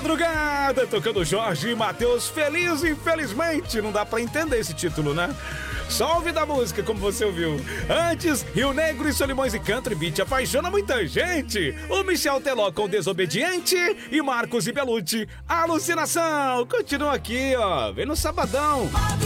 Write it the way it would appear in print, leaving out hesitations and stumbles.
madrugada, tocando Jorge e Matheus, Feliz Infelizmente. Não dá pra entender esse título, né? Só ouvir da música, como você ouviu. Antes, Rio Negro e Solimões e Country Beat apaixona muita gente. O Michel Teló com Desobediente e Marcos e Belucci, Alucinação. Continua aqui, ó. Vem no sabadão.